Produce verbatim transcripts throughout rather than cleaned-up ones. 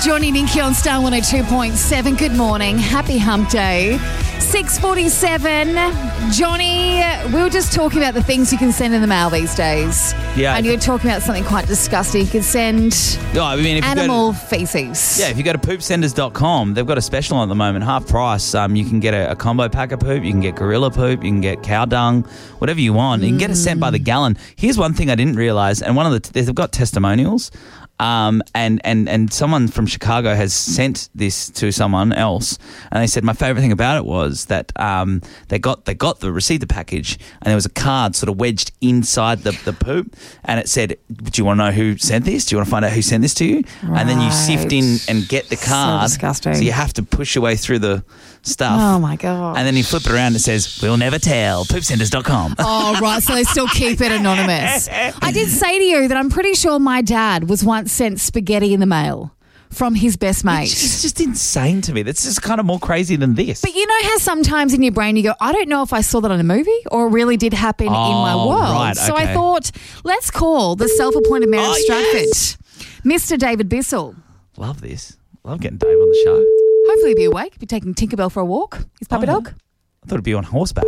Johnny Ninky on Star one oh two point seven. Good morning. Happy hump day. six forty-seven. Johnny, we were just talking about the things you can send in the mail these days. Yeah. And you were talking about something quite disgusting. You can send Oh, I mean, if you animal go to, feces. Yeah, if you go to poop senders dot com, they've got a special on at the moment, half price. Um, you can get a, a combo pack of poop, you can get gorilla poop, you can get cow dung, whatever you want. You can get it sent by the gallon. Here's one thing I didn't realise, and one of the they've got testimonials. Um, and, and, and someone from Chicago has sent this to someone else, and they said my favourite thing about it was that um, they got they got the received the package, and there was a card sort of wedged inside the, the poop, and it said, "Do you want to know who sent this? Do you want to find out who sent this to you?" Right. And then you sift in and get the card. So disgusting. So you have to push your way through the stuff. Oh my God. And then you flip it around and it says, "We'll never tell. poop senders dot com." Oh, right. So they still keep it anonymous. I did say to you that I'm pretty sure my dad was once sent spaghetti in the mail from his best mate. It's just insane to me. That's just kind of more crazy than this. But you know how sometimes in your brain you go, I don't know if I saw that on a movie or it really did happen oh, in my world. Right, so okay. I thought, let's call the self-appointed mayor oh, of Stratford, yes. Mister David Bissell. Love this. Love getting Dave on the show. Hopefully he'll be awake. Be taking Tinkerbell for a walk. His puppy Oh, dog. I thought it'd be on horseback.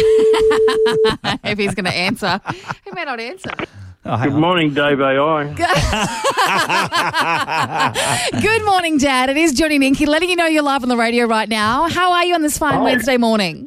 If he's going to answer. He may not answer. Oh, hang Good on. morning, Dave A I. Good morning, Dad. It is Johnny Ninky letting you know you're live on the radio right now. How are you on this fine Oh. Wednesday morning?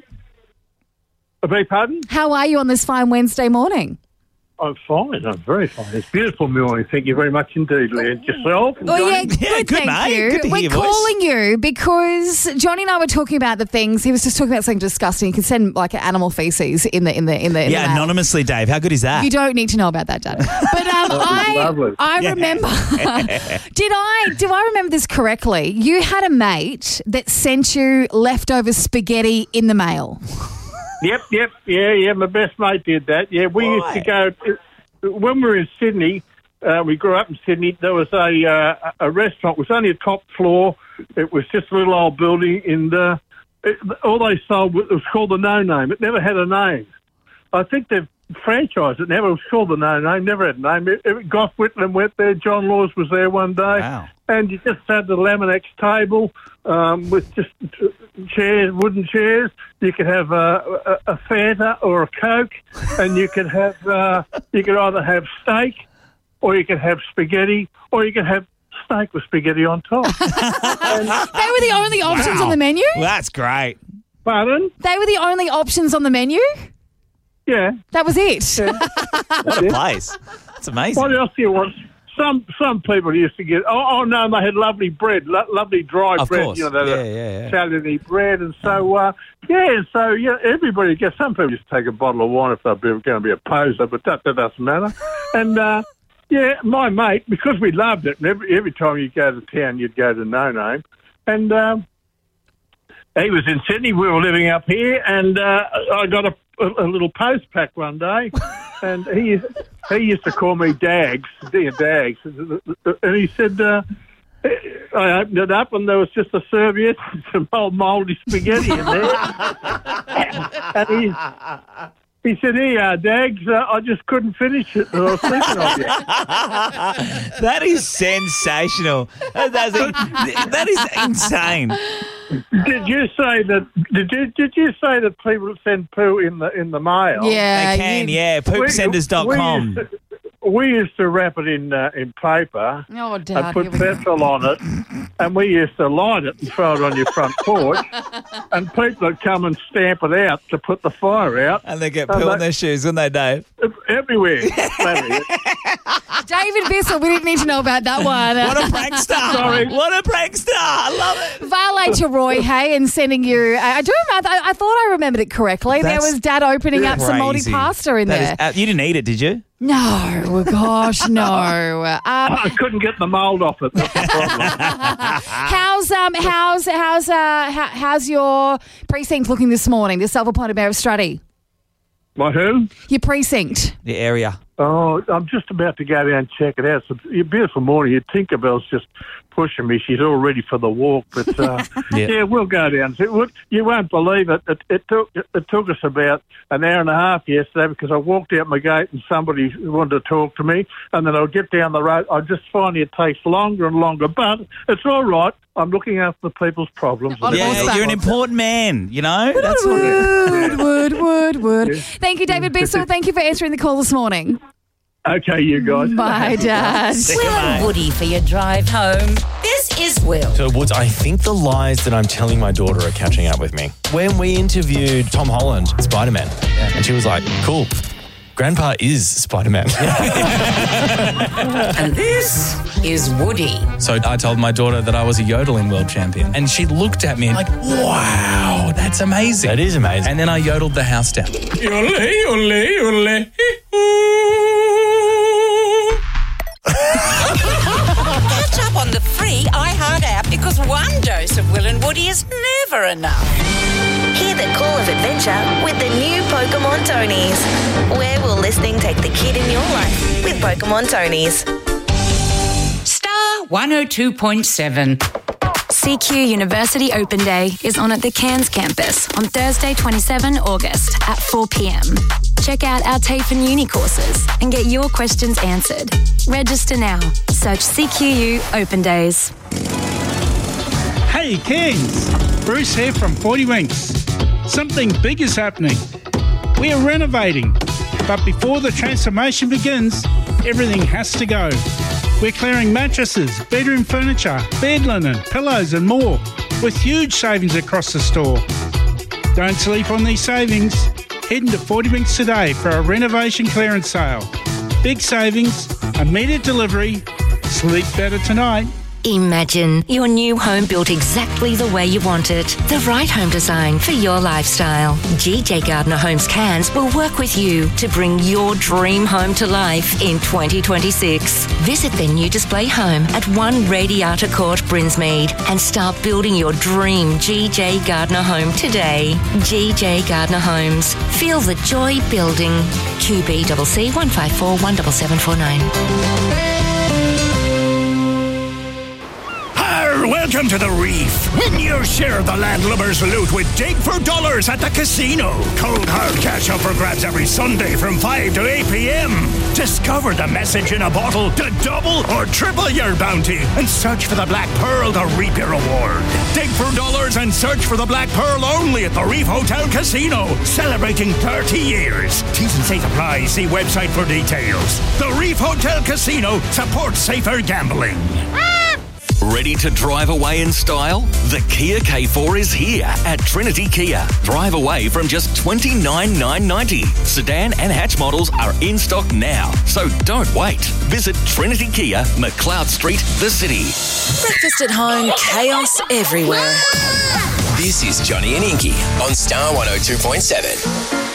I beg your pardon? How are you on this fine Wednesday morning? I'm fine. I'm very fine. It's a beautiful morning. Thank you very much indeed, Lee. And yourself? Oh, yeah, Johnny? good, Yeah, good, thank mate. you. Good to hear We're your voice. calling you because Johnny and I were talking about the things. He was just talking about something disgusting. You can send like animal feces in the in the in the in Yeah, the mail. anonymously, Dave. How good is that? You don't need to know about that, Dad. But um, I lovely. I Yeah. remember. did I do I remember this correctly? You had a mate that sent you leftover spaghetti in the mail. Yep, yep. Yeah, yeah. My best mate did that. Yeah, we used to go... When we were in Sydney, uh, we grew up in Sydney, there was a uh, a restaurant. It was only a top floor. It was just a little old building. And uh, it, all they sold was, it was called the No Name. It never had a name. I think they've franchised it. Never was called the No Name. Never had a name. It, it, Gough Whitlam went there. John Laws was there one day. Wow. And you just had the Laminex table um, with just chairs, wooden chairs. You could have a, a, a Fanta or a Coke, and you could have uh, you could either have steak, or you could have spaghetti, or you could have steak with spaghetti on top. They were the only options Wow. on the menu? Well, that's great. Pardon? They were the only options on the menu? Yeah. That was it. What a place. That's amazing. What else do you want? Some some people used to get. Oh, oh no, they had lovely bread, lo- lovely dry Of bread. course. You know, Yeah, the yeah, yeah. Italian bread, and so uh, yeah, so yeah, everybody gets. Some people just take a bottle of wine if they're going to be a poser, but that, that doesn't matter. And uh, yeah, my mate, because we loved it, and every every time you go to town, you'd go to No Name, and um, he was in Sydney. We were living up here, and uh, I got a, a, a little post pack one day, and he he used to call me Dags, dear Dags, and he said, uh, I opened it up, and there was just a serviette and some old mouldy spaghetti in there, and he. He said, "Hey, uh, Dags, uh, I just couldn't finish it. I was thinking of you." That is sensational. That, that's, that is insane. Did you say that? Did you did you say that people send poo in the in the mail? Yeah. They can, you- yeah. poop senders dot com. We used to, we used to wrap it in uh, in paper Oh, Dad. and put here we go. petrol on it, and we used to light it and throw it on your front porch, and people would come and stamp it out to put the fire out. And they get And poo they- on their shoes, wouldn't they, Dave? Everywhere. Everywhere. David Bissell, we didn't need to know about that one. What a prankster. Sorry. What a prankster. I love it. Valet to Roy, hey, and sending you. I do remember. I, I thought I remembered it correctly. That's there was Dad opening up some mouldy Crazy. pasta in That there. is- uh, you didn't eat it, did you? No, gosh, no. Um, I couldn't get the mould off it. That's the problem. how's um how's how's uh how, how's your precinct looking this morning? The self-appointed mayor of Strutty. My who? Your precinct. The area. Oh, I'm just about to go down and check it out. It's a beautiful morning. Your Tinkerbell's just pushing me. She's all ready for the walk. But, uh, yeah. yeah, we'll go down. You won't believe it. It, it, took, it took us about an hour and a half yesterday because I walked out my gate and somebody wanted to talk to me. And then I'll get down the road. I just find it takes longer and longer. But it's all right. I'm looking after the people's problems. Yeah, you're an important man, you know? Wood, That's wood, what wood, wood, wood. Yeah. Thank you, David Bissell. Thank you for answering the call this morning. Okay, you guys. Bye, Dad. Will and Woody for your drive home. This is Will. So, Woods, I think the lies that I'm telling my daughter are catching up with me. When we interviewed Tom Holland, Spider-Man, and she was like, cool, Grandpa is Spider-Man. And this is Woody. So I told my daughter that I was a yodeling world champion. And she looked at me like, wow, that's amazing. That is amazing. And then I yodeled the house down. Yodel, yodel, yodel. Catch up on the free iHeart app because one dose of Will and Woody is never enough. Hear the call of adventure with the new Pokemon Tonies. Where will listening take the kid in your life with Pokemon Tonies? Star one oh two point seven. C Q University Open Day is on at the Cairns campus on Thursday, the twenty-seventh of August at four p.m. Check out our TAFE and Uni courses and get your questions answered. Register now. Search C Q U Open Days. Hey Kings, Bruce here from forty Winks. Something big is happening. We are renovating, but before the transformation begins, everything has to go. We're clearing mattresses, bedroom furniture, bed linen, pillows and more, with huge savings across the store. Don't sleep on these savings. Head into forty Winks today for a renovation clearance sale. Big savings, immediate delivery. Sleep better tonight. Imagine your new home built exactly the way you want it. The right home design for your lifestyle. G J Gardner Homes Cairns will work with you to bring your dream home to life in twenty twenty-six. Visit their new display home at one Radiata Court, Brinsmead, and start building your dream G J Gardner home today. G J Gardner Homes. Feel the joy building. Q B C C one five four one seven seven four nine. Welcome to the Reef. Win your share of the landlubbers loot with Dig for Dollars at the casino. Cold hard cash up for grabs every Sunday from five to eight p.m. Discover the message in a bottle to double or triple your bounty and search for the Black Pearl to reap your reward. Dig for Dollars and search for the Black Pearl only at the Reef Hotel Casino. Celebrating thirty years. T's and C's apply. See website for details. The Reef Hotel Casino supports safer gambling. Ready to drive away in style? The Kia K four is here at Trinity Kia. Drive away from just twenty-nine thousand nine hundred ninety dollars. Sedan and hatch models are in stock now, so don't wait. Visit Trinity Kia, McLeod Street, the city. Breakfast at home, chaos everywhere. This is Johnny and Inky on Star one oh two point seven.